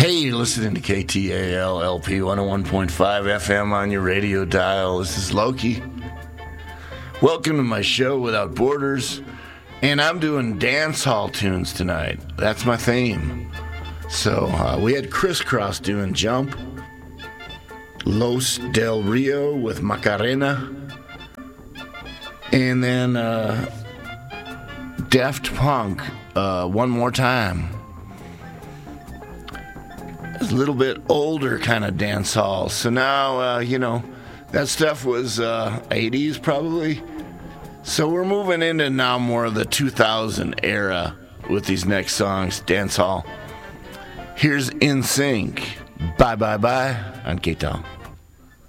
Hey, you're listening to KTAL LP 101.5 FM on your radio dial. This is Loki. Welcome to my show Without Borders. And I'm doing dance hall tunes tonight. That's my theme. So we had Crisscross doing Jump. Los Del Rio with Macarena. And then Daft Punk, One More Time. A little bit older kind of dance hall. So now, that stuff was 80s probably. So we're moving into now more of the 2000 era with these next songs, dance hall. Here's NSYNC, Bye Bye Bye on KTAL.